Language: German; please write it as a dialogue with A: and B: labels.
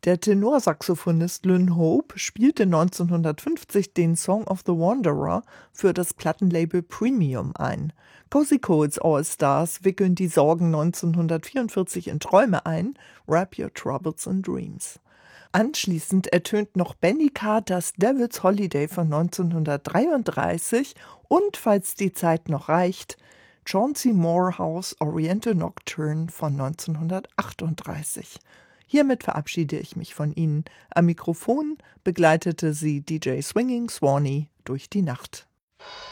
A: Der Tenorsaxophonist Lynn Hope spielte 1950 den Song of the Wanderer für das Plattenlabel Premium ein. Cozy Coles All-Stars wickeln die Sorgen 1944 in Träume ein, Wrap Your Troubles in Dreams. Anschließend ertönt noch Benny Carters Devil's Holiday von 1933 und, falls die Zeit noch reicht, Chauncey Morehouse Oriental Nocturne von 1938. Hiermit verabschiede ich mich von Ihnen. Am Mikrofon begleitete sie DJ Swinging Swanee durch die Nacht.